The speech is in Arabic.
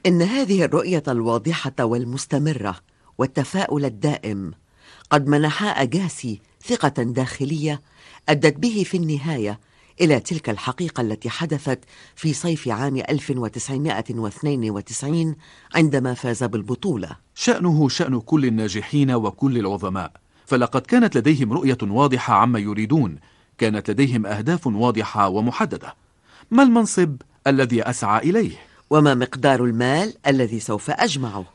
إن هذه الرؤية الواضحة والمستمرة والتفاؤل الدائم قد منحا أجاسي ثقة داخلية أدت به في النهاية إلى تلك الحقيقة التي حدثت في صيف عام 1992 عندما فاز بالبطولة. شأنه شأن كل الناجحين وكل العظماء، فلقد كانت لديهم رؤية واضحة عما يريدون، كانت لديهم أهداف واضحة ومحددة. ما المنصب الذي أسعى إليه؟ وما مقدار المال الذي سوف أجمعه؟